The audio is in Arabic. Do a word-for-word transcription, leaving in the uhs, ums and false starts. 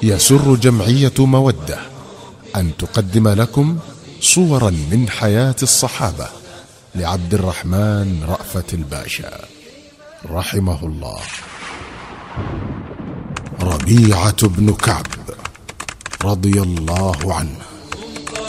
يسر جمعية مودة أن تقدم لكم صورا من حياة الصحابة لعبد الرحمن رأفت الباشا رحمه الله. ربيعة بن كعب رضي الله عنه